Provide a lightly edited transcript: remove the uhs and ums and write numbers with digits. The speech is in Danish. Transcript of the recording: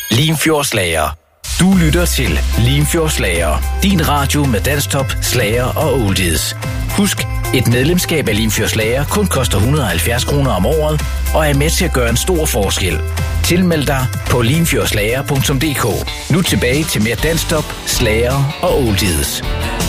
Limfjordslager. Du lytter til Limfjordslager. Din radio med danstop, slager og oldies. Husk, et medlemskab af Limfjordslager kun koster 170 kroner om året og er med til at gøre en stor forskel. Tilmeld dig på limfjordslager.dk. Nu tilbage til mere danstop, slager og oldies.